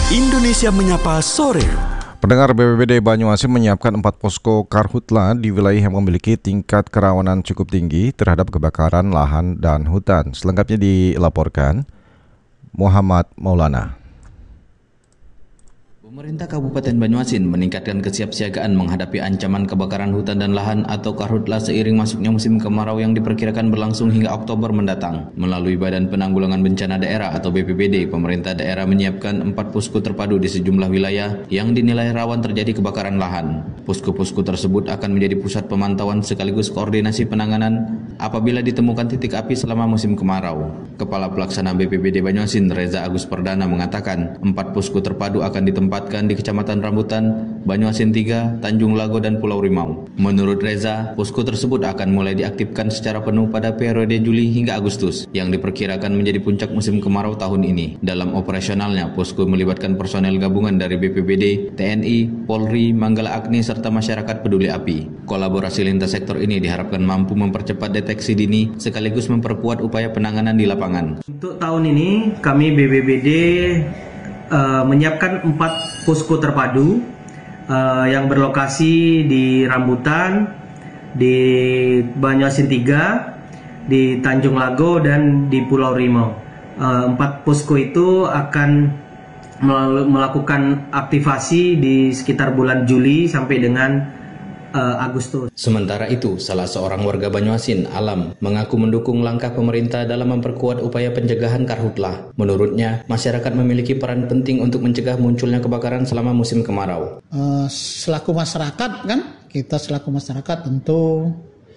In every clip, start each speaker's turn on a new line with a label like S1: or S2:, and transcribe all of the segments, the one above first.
S1: Indonesia Menyapa Sore.
S2: Pendengar, BPBD Banyuasin menyiapkan 4 posko karhutla di wilayah yang memiliki tingkat kerawanan cukup tinggi terhadap kebakaran lahan dan hutan. Selengkapnya dilaporkan Muhammad Maulana.
S3: Pemerintah Kabupaten Banyuasin meningkatkan kesiapsiagaan menghadapi ancaman kebakaran hutan dan lahan atau karhutla seiring masuknya musim kemarau yang diperkirakan berlangsung hingga Oktober mendatang. Melalui Badan Penanggulangan Bencana Daerah atau BPBD, pemerintah daerah menyiapkan 4 posko terpadu di sejumlah wilayah yang dinilai rawan terjadi kebakaran lahan. Posko-posko tersebut akan menjadi pusat pemantauan sekaligus koordinasi penanganan apabila ditemukan titik api selama musim kemarau. Kepala Pelaksana BPBD Banyuasin, Reza Agus Perdana, mengatakan 4 posko terpadu akan ditempatkan di Kecamatan Rambutan, Banyuasin 3, Tanjung Lago, dan Pulau Rimau. Menurut Reza, posko tersebut akan mulai diaktifkan secara penuh pada periode Juli hingga Agustus, yang diperkirakan menjadi puncak musim kemarau tahun ini. Dalam operasionalnya, posko melibatkan personel gabungan dari BPBD, TNI, Polri, Manggala Agni, serta masyarakat peduli api. Kolaborasi lintas sektor ini diharapkan mampu mempercepat deteksi dini sekaligus memperkuat upaya penanganan di lapangan.
S4: Untuk tahun ini, kami BPBD menyiapkan 4 posko terpadu yang berlokasi di Rambutan, di Banyuasin 3, di Tanjung Lago, dan di Pulau Rimau. 4 posko itu akan melakukan aktivasi di sekitar bulan Juli sampai dengan Agustus.
S3: Sementara itu, salah seorang warga Banyuasin, Alam, mengaku mendukung langkah pemerintah dalam memperkuat upaya pencegahan karhutla. Menurutnya, masyarakat memiliki peran penting untuk mencegah munculnya kebakaran selama musim kemarau.
S5: Selaku masyarakat kita selaku masyarakat tentu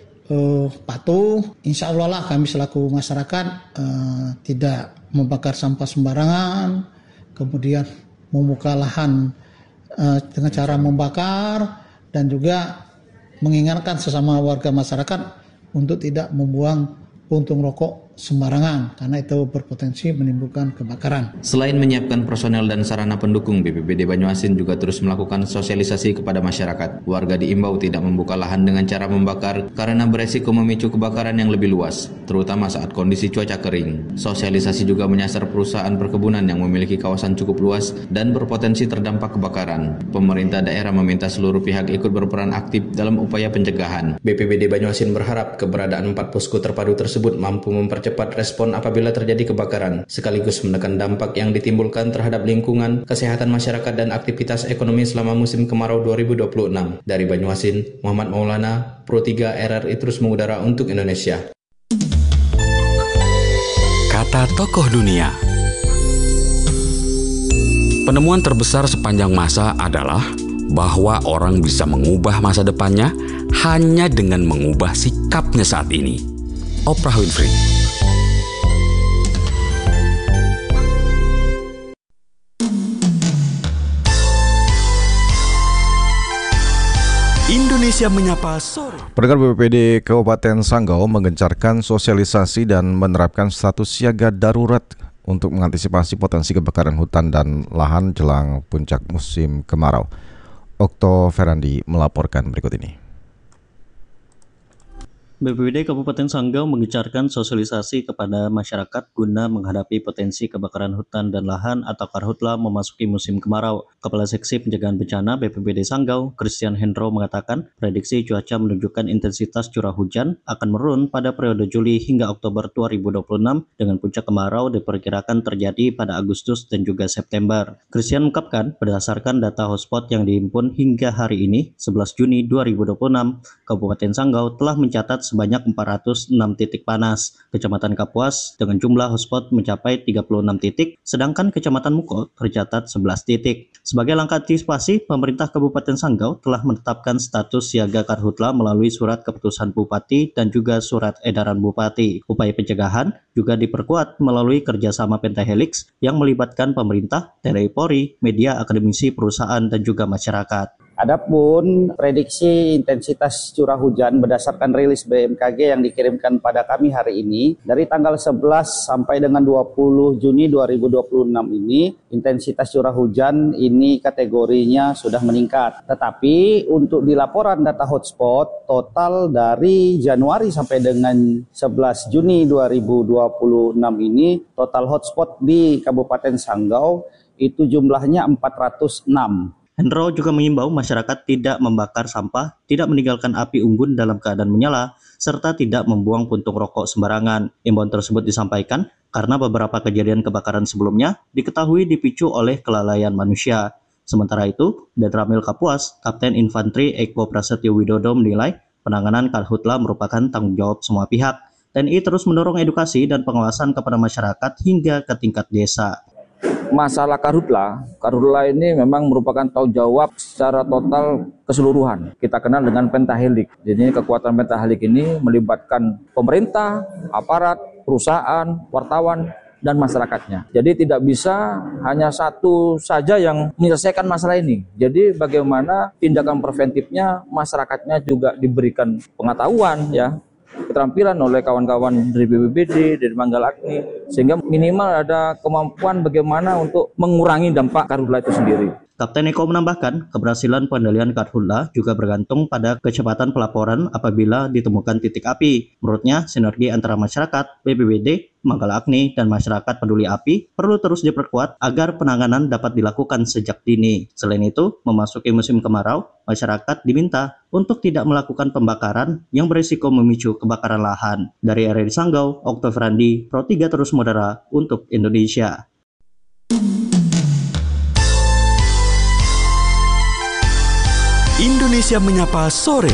S5: patuh. Insya Allah lah kami selaku masyarakat tidak membakar sampah sembarangan, kemudian membuka lahan dengan cara membakar, dan juga mengingatkan sesama warga masyarakat untuk tidak membuang puntung rokok sembarangan karena itu berpotensi menimbulkan kebakaran.
S3: Selain menyiapkan personel dan sarana pendukung, BPBD Banyuasin juga terus melakukan sosialisasi kepada masyarakat. Warga diimbau tidak membuka lahan dengan cara membakar karena beresiko memicu kebakaran yang lebih luas, terutama saat kondisi cuaca kering. Sosialisasi juga menyasar perusahaan perkebunan yang memiliki kawasan cukup luas dan berpotensi terdampak kebakaran. Pemerintah daerah meminta seluruh pihak ikut berperan aktif dalam upaya pencegahan. BPBD Banyuasin berharap keberadaan 4 posko terpadu tersebut mampu mempercepat respon apabila terjadi kebakaran, sekaligus menekan dampak yang ditimbulkan terhadap lingkungan, kesehatan masyarakat, dan aktivitas ekonomi selama musim kemarau 2026. Dari Banyuasin, Muhammad Maulana, Pro 3 RRI terus mengudara untuk Indonesia.
S1: Kata tokoh dunia. Penemuan terbesar sepanjang masa adalah bahwa orang bisa mengubah masa depannya hanya dengan mengubah sikapnya saat ini. Oprah Winfrey. Indonesia Menyapa Sore.
S2: Pendengar, BPBD Kabupaten Sanggau menggencarkan sosialisasi dan menerapkan status siaga darurat untuk mengantisipasi potensi kebakaran hutan dan lahan jelang puncak musim kemarau. Okto Ferandi melaporkan berikut ini.
S6: BPBD Kabupaten Sanggau mengencarkan sosialisasi kepada masyarakat guna menghadapi potensi kebakaran hutan dan lahan atau karhutla memasuki musim kemarau. Kepala Seksi Pencegahan Bencana BPBD Sanggau, Christian Hendro, mengatakan prediksi cuaca menunjukkan intensitas curah hujan akan menurun pada periode Juli hingga Oktober 2026 dengan puncak kemarau diperkirakan terjadi pada Agustus dan juga September. Christian mengungkapkan berdasarkan data hotspot yang dihimpun hingga hari ini, 11 Juni 2026, Kabupaten Sanggau telah mencatat sebanyak 406 titik panas. Kecamatan Kapuas dengan jumlah hotspot mencapai 36 titik, sedangkan Kecamatan Muko tercatat 11 titik. Sebagai langkah antisipasi, pemerintah Kabupaten Sanggau telah menetapkan status siaga karhutla melalui surat keputusan Bupati dan juga surat edaran Bupati. Upaya pencegahan juga diperkuat melalui kerjasama pentahelix yang melibatkan pemerintah, TNI Polri, media, akademisi, perusahaan, dan juga masyarakat.
S7: Adapun prediksi intensitas curah hujan berdasarkan rilis BMKG yang dikirimkan pada kami hari ini, dari tanggal 11 sampai dengan 20 Juni 2026 ini, intensitas curah hujan ini kategorinya sudah meningkat. Tetapi untuk di laporan data hotspot, total dari Januari sampai dengan 11 Juni 2026 ini, total hotspot di Kabupaten Sanggau itu jumlahnya 406.
S6: Hendro juga mengimbau masyarakat tidak membakar sampah, tidak meninggalkan api unggun dalam keadaan menyala, serta tidak membuang puntung rokok sembarangan. Imbauan tersebut disampaikan karena beberapa kejadian kebakaran sebelumnya diketahui dipicu oleh kelalaian manusia. Sementara itu, Detramil Kapuas, Kapten Infanteri Eko Prasetyo Widodo menilai penanganan Karhutla merupakan tanggung jawab semua pihak. TNI terus mendorong edukasi dan pengawasan kepada masyarakat hingga ke tingkat desa.
S8: Masalah Karhutla ini memang merupakan tanggung jawab secara total keseluruhan. Kita kenal dengan pentahelik. Jadi kekuatan pentahelik ini melibatkan pemerintah, aparat, perusahaan, wartawan, dan masyarakatnya. Jadi tidak bisa hanya satu saja yang menyelesaikan masalah ini. Jadi bagaimana tindakan preventifnya, masyarakatnya juga diberikan pengetahuan, ya, keterampilan oleh kawan-kawan dari BPBD, dari Manggala Agni, sehingga minimal ada kemampuan bagaimana untuk mengurangi dampak Karhutla itu sendiri.
S6: Kapten Eko menambahkan, keberhasilan pengendalian Karhutla juga bergantung pada kecepatan pelaporan apabila ditemukan titik api. Menurutnya, sinergi antara masyarakat, BPBD, Manggala Agni, dan masyarakat peduli api perlu terus diperkuat agar penanganan dapat dilakukan sejak dini. Selain itu, memasuki musim kemarau, masyarakat diminta untuk tidak melakukan pembakaran yang berisiko memicu kebakaran lahan. Dari RRI Sanggau, Oktav Randi, Pro 3 Terus Modera untuk Indonesia.
S1: Indonesia Menyapa Sore.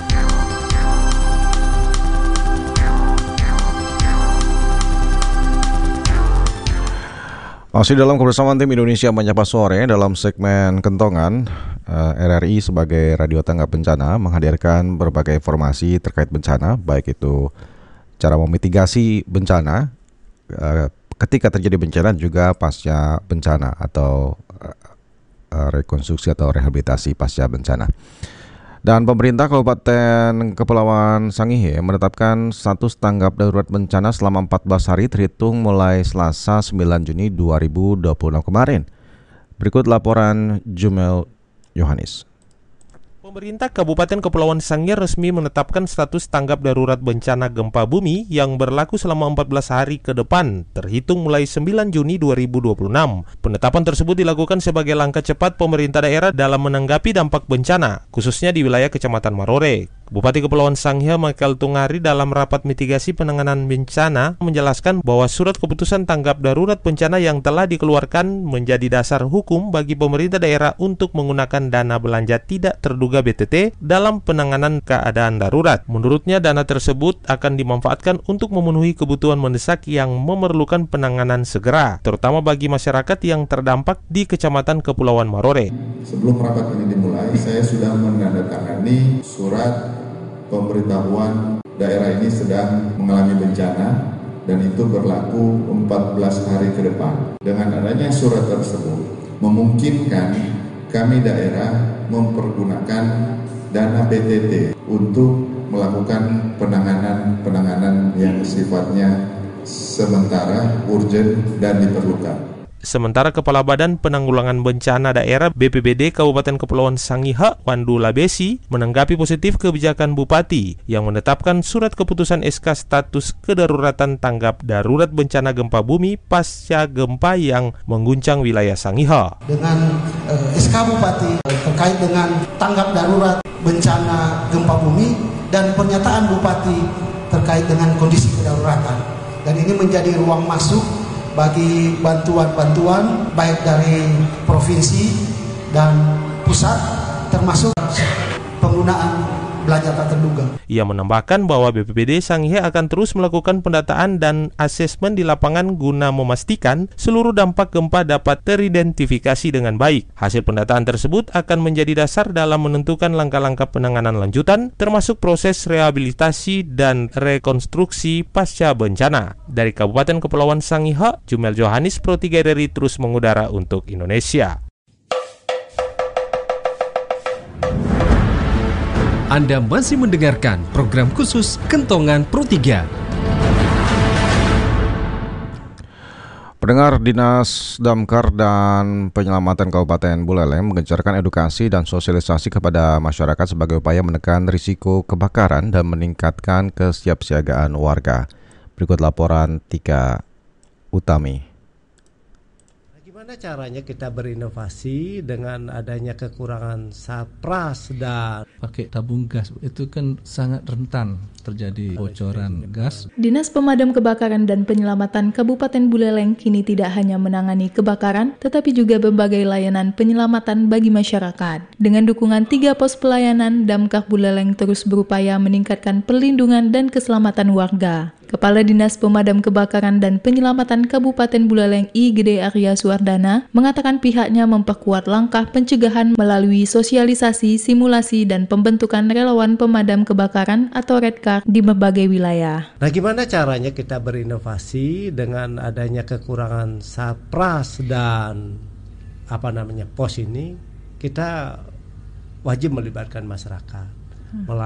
S2: Masih dalam kebersamaan tim Indonesia Menyapa Sore dalam segmen Kentongan, RRI sebagai radio tanggap bencana menghadirkan berbagai informasi terkait bencana, baik itu cara memitigasi bencana ketika terjadi bencana, juga pasca bencana atau rekonstruksi atau rehabilitasi pasca bencana. Dan pemerintah Kabupaten Kepulauan Sangihe menetapkan status tanggap darurat bencana selama 14 hari terhitung mulai Selasa 9 Juni 2026 kemarin. Berikut laporan Jumel Yohanis.
S9: Pemerintah Kabupaten Kepulauan Sangihe resmi menetapkan status tanggap darurat bencana gempa bumi yang berlaku selama 14 hari ke depan, terhitung mulai 9 Juni 2026. Penetapan tersebut dilakukan sebagai langkah cepat pemerintah daerah dalam menanggapi dampak bencana, khususnya di wilayah Kecamatan Marore. Bupati Kepulauan Sangihe Michael Tungari dalam rapat mitigasi penanganan bencana menjelaskan bahwa surat keputusan tanggap darurat bencana yang telah dikeluarkan menjadi dasar hukum bagi pemerintah daerah untuk menggunakan dana belanja tidak terduga BTT dalam penanganan keadaan darurat. Menurutnya, dana tersebut akan dimanfaatkan untuk memenuhi kebutuhan mendesak yang memerlukan penanganan segera, terutama bagi masyarakat yang terdampak di Kecamatan Kepulauan Marore.
S10: Sebelum rapat ini dimulai, saya sudah menandatangani surat pemberitahuan daerah ini sedang mengalami bencana dan itu berlaku 14 hari ke depan. Dengan adanya surat tersebut memungkinkan kami daerah mempergunakan dana BTT untuk melakukan penanganan yang sifatnya sementara, urgent, dan diperlukan.
S9: Sementara Kepala Badan Penanggulangan Bencana Daerah BPBD Kabupaten Kepulauan Sangihe, Wandu Labesi, menanggapi positif kebijakan Bupati yang menetapkan surat keputusan SK status kedaruratan tanggap darurat bencana gempa bumi pasca gempa yang mengguncang wilayah Sangihe.
S11: Dengan SK Bupati terkait dengan tanggap darurat bencana gempa bumi dan pernyataan Bupati terkait dengan kondisi kedaruratan. Dan ini menjadi ruang masuk bagi bantuan-bantuan baik dari provinsi dan pusat, termasuk penggunaan belanja tak terduga.
S9: Ia menambahkan bahwa BPBD Sangihe akan terus melakukan pendataan dan asesmen di lapangan guna memastikan seluruh dampak gempa dapat teridentifikasi dengan baik. Hasil pendataan tersebut akan menjadi dasar dalam menentukan langkah-langkah penanganan lanjutan, termasuk proses rehabilitasi dan rekonstruksi pasca bencana. Dari Kabupaten Kepulauan Sangihe, Jumel Yohanis, Pro 3 RRI terus mengudara untuk Indonesia.
S12: Anda masih mendengarkan program khusus Kentongan Pro 3.
S2: Pendengar, Dinas Damkar dan Penyelamatan Kabupaten Buleleng menggencarkan edukasi dan sosialisasi kepada masyarakat sebagai upaya menekan risiko kebakaran dan meningkatkan kesiapsiagaan warga. Berikut laporan Tika Utami.
S13: Gimana caranya kita berinovasi dengan adanya kekurangan sapras dan
S14: pakai tabung gas, itu kan sangat rentan terjadi bocoran gas.
S15: Dinas Pemadam Kebakaran dan Penyelamatan Kabupaten Buleleng kini tidak hanya menangani kebakaran, tetapi juga berbagai layanan penyelamatan bagi masyarakat. Dengan dukungan 3 pos pelayanan, Damkar Buleleng terus berupaya meningkatkan perlindungan dan keselamatan warga. Kepala Dinas Pemadam Kebakaran dan Penyelamatan Kabupaten Buleleng I Gede Arya Suwardana mengatakan pihaknya memperkuat langkah pencegahan melalui sosialisasi, simulasi, dan pembentukan relawan pemadam kebakaran atau Redcar di berbagai wilayah.
S13: Nah, gimana caranya kita berinovasi dengan adanya kekurangan sapras dan pos ini? Kita wajib melibatkan masyarakat.